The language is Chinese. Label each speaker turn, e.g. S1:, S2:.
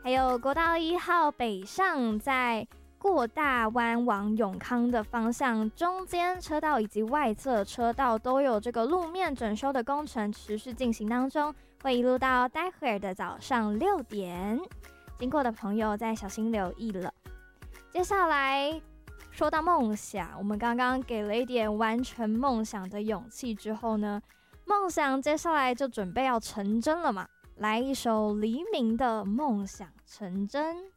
S1: 还有国道1号北上，在过大湾往永康的方向，中间车道以及外侧车道都有这个路面整修的工程持续进行当中，会一路到待会儿的早上6点，经过的朋友再小心留意了。接下来说到梦想，我们刚刚给了一点完成梦想的勇气之后呢，梦想接下来就准备要成真了嘛，来一首黎明的梦想成真。